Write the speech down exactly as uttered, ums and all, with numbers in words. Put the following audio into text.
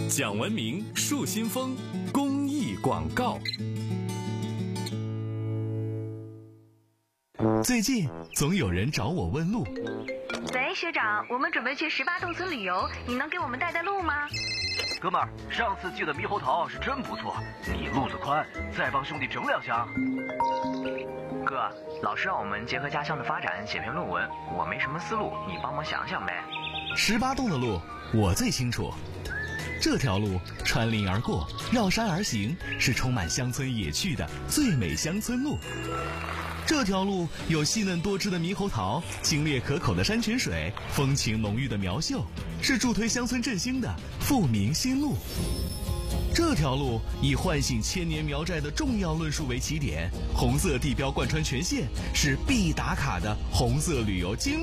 讲文明树新风公益广告。最近总有人找我问路。 喂，学长，我们准备去十八洞村旅游，你能给我们带带路吗？ 哥们儿，上次寄的猕猴桃是真不错，你路子宽，再帮兄弟整两箱。 哥，老师让我们结合家乡的发展写篇论文，我没什么思路，你帮忙想想呗。 十八洞的路我最清楚，这条路穿林而过，绕山而行，是充满乡村野趣的最美乡村路。这条路有细嫩多汁的猕猴桃，清冽可口的山泉水，风情浓郁的苗秀，是助推乡村振兴的富民新路。这条路以唤醒千年苗寨的重要论述为起点，红色地标贯穿全线，是必打卡的红色旅游精